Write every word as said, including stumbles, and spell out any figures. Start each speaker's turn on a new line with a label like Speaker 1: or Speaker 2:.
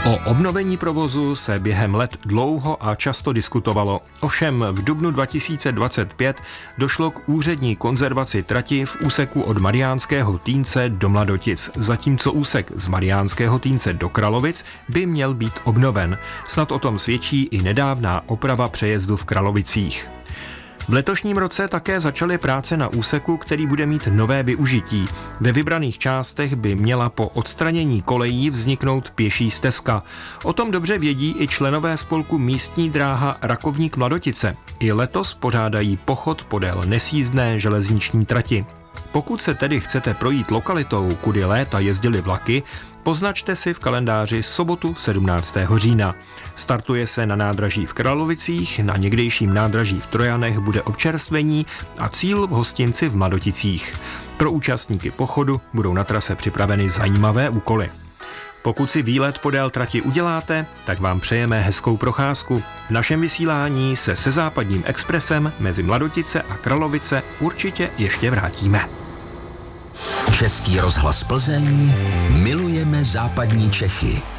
Speaker 1: O obnovení provozu se během let dlouho a často diskutovalo. Ovšem v dubnu dva tisíce dvacet pět došlo k úřední konzervaci trati v úseku od Mariánského Týnce do Mladotic, zatímco úsek z Mariánského Týnce do Kralovic by měl být obnoven. Snad o tom svědčí i nedávná oprava přejezdu v Kralovicích. V letošním roce také začaly práce na úseku, který bude mít nové využití. Ve vybraných částech by měla po odstranění kolejí vzniknout pěší stezka. O tom dobře vědí i členové spolku Místní dráha Rakovník Mladotice. I letos pořádají pochod podél nesjízdné železniční trati. Pokud se tedy chcete projít lokalitou, kudy léta jezdily vlaky, poznačte si v kalendáři sobotu sedmnáctého října. Startuje se na nádraží v Kralovicích, na někdejším nádraží v Trojanech bude občerstvení a cíl v hostinci v Mladoticích. Pro účastníky pochodu budou na trase připraveny zajímavé úkoly. Pokud si výlet podél trati uděláte, tak vám přejeme hezkou procházku. V našem vysílání se se Západním expresem mezi Mladotice a Kralovice určitě ještě vrátíme.
Speaker 2: Český rozhlas Plzeň, milujeme západní Čechy.